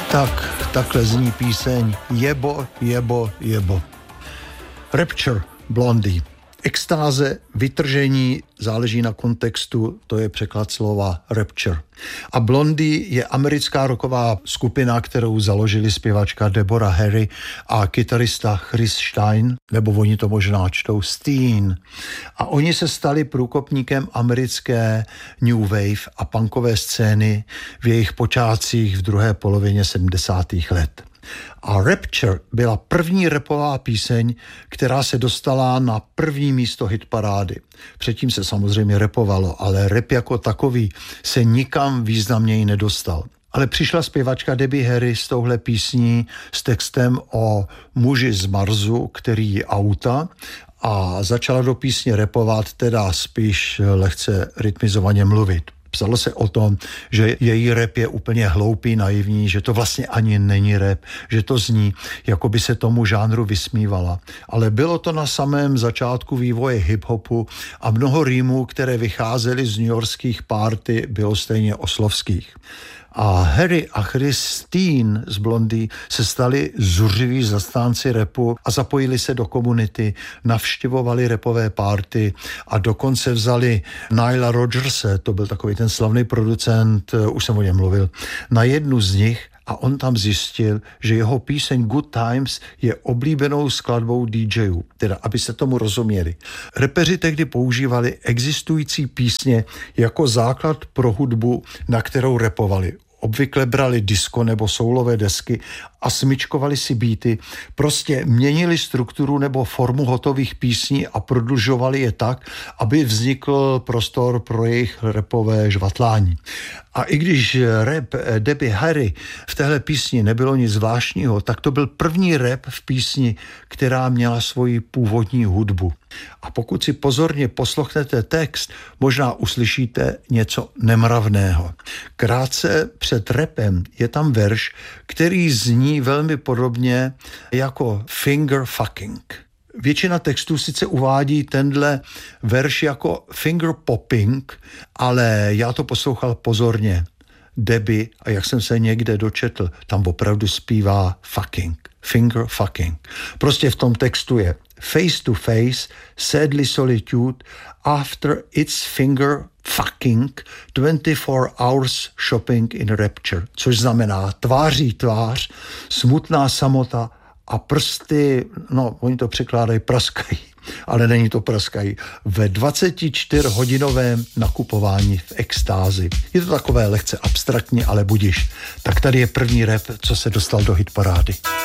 Takhle zní píseň Jebo, jebo, jebo. Rapture, Blondie. Extáze, vytržení, záleží na kontextu, to je překlad slova Rapture. A Blondie je americká rocková skupina, kterou založili zpěvačka Deborah Harry a kytarista Chris Stein, nebo oni to možná čtou Steen. A oni se stali průkopníkem americké new wave a punkové scény v jejich počátcích v druhé polovině 70. let. A Rapture byla první rapová píseň, která se dostala na první místo hitparády. Předtím se samozřejmě rapovalo, ale rap jako takový se nikam významněji nedostal. Ale přišla zpěvačka Debbie Harry s touhle písní s textem o muži z Marsu, který je auta, a začala do písně rapovat, teda spíš lehce rytmizovaně mluvit. Psalo se o tom, že její rap je úplně hloupý, naivní, že to vlastně ani není rap, že to zní, jako by se tomu žánru vysmívala. Ale bylo to na samém začátku vývoje hip-hopu a mnoho rýmů, které vycházely z newyorských party, bylo stejně oslovských. A Harry a Christine z Blondie se stali zuřiví zastánci rapu a zapojili se do komunity, navštěvovali rapové party a dokonce vzali Nila Rodgerse, to byl takový ten slavný producent, už jsem o něm mluvil, na jednu z nich a on tam zjistil, že jeho píseň Good Times je oblíbenou skladbou DJů, teda aby se tomu rozuměli. Rapeři tehdy používali existující písně jako základ pro hudbu, na kterou rapovali. Obvykle brali disco nebo soulové desky a smyčkovali si beaty, prostě měnili strukturu nebo formu hotových písní a prodlužovali je tak, aby vznikl prostor pro jejich rapové žvatlání. A i když rap Debbie Harry v téhle písni nebylo nic zvláštního, tak to byl první rap v písni, která měla svoji původní hudbu. A pokud si pozorně poslechnete text, možná uslyšíte něco nemravného. Krátce před rapem je tam verš, který zní velmi podobně jako finger fucking. Většina textů sice uvádí tenhle verš jako finger popping, ale já to poslouchal pozorně. Debbie, a jak jsem se někde dočetl, tam opravdu zpívá fucking, finger fucking. Prostě v tom textu je face to face, sadly solitude, after its finger fucking, 24 hours shopping in rapture, což znamená tváří tvář, smutná samota a prsty, no, oni to překládají praskají, ale není to praskají, ve 24-hodinovém nakupování v extázi. Je to takové lehce abstraktní, ale budiš. Tak tady je první rap, co se dostal do hitparády.